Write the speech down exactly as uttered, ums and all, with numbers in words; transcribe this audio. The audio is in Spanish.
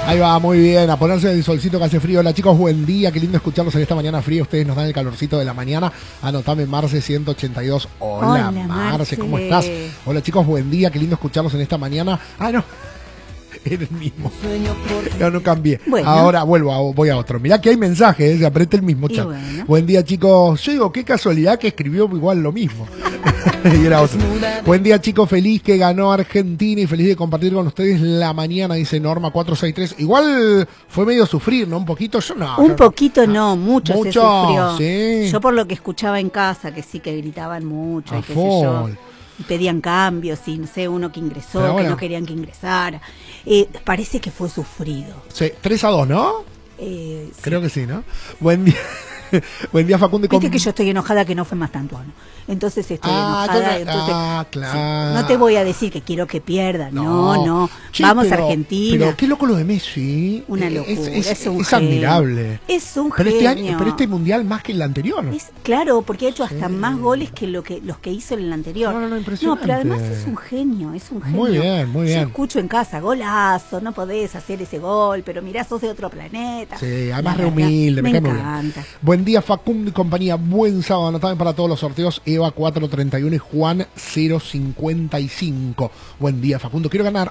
Ahí va, muy bien, a ponerse el solcito que hace frío. Hola chicos, buen día, qué lindo escucharlos en esta mañana fría. Ustedes nos dan el calorcito de la mañana. Anotame Marce ciento ochenta y dos. Hola, Hola Marce, Marce, ¿cómo estás? Hola chicos, buen día, qué lindo escucharlos en esta mañana. Ah, no, era el mismo. No, no cambié. Bueno. Ahora vuelvo, a, voy a otro. Mirá que hay mensajes, ¿eh? Apreté el mismo chat. Bueno. Buen día chicos. Yo digo, qué casualidad que escribió igual lo mismo. Y era otro. Buen día chicos, feliz que ganó Argentina y feliz de compartir con ustedes la mañana, dice Norma cuatro seis tres. Igual fue medio sufrir, ¿no? Un poquito, yo no. Un yo poquito no, no, mucho, mucho se sufrió. sí. Yo por lo que escuchaba en casa, que sí que gritaban mucho A y qué sé yo. full. Y pedían cambios, y no sé, uno que ingresó, Pero que bueno. no querían que ingresara. Eh, parece que fue sufrido. Sí, tres a dos, ¿no? Eh, sí. Creo que sí, ¿no? Buen día. Buen día Facundo. y Viste com- que yo estoy enojada que no fue más tanto, ¿no? Entonces estoy Ah, enojada. claro. Entonces, Ah, claro. sí, no te voy a decir que quiero que pierdan. No, no. Che, Vamos pero- a Argentina. Pero qué loco lo de Messi. Una Eh, locura, Es, es- es un es genio. admirable. Es un pero este, año, genio. pero este mundial más que el anterior. Es, claro, porque ha hecho hasta Sí. más goles que lo que los que hizo en el anterior. No, no, no, impresionante. pero además es un genio, es un genio. Muy bien, muy bien. Yo escucho en casa, golazo, no podés hacer ese gol, pero mirá, sos de otro planeta. Sí, además La re verdad, humilde, me, me cae muy bien. encanta. Buen día Facundo y compañía, buen sábado, anotamen para todos los sorteos, Eva cuatrocientos treinta y uno y Juan cero cincuenta y cinco. Buen día Facundo, quiero ganar